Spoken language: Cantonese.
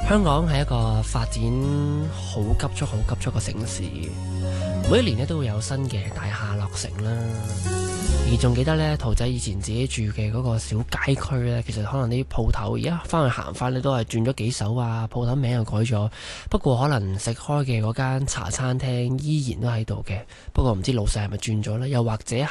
香港係一個發展好急速、好急速嘅城市，每一年咧都會有新嘅大廈落成啦。而仲記得呢，桃仔以前自己住嘅嗰個小街區呢，其實可能啲鋪頭而家翻去行翻咧都係轉咗幾手啊，鋪頭名又改咗。不過可能食開嘅嗰間茶餐廳依然都喺度嘅，不過唔知老細係咪轉咗呢？又或者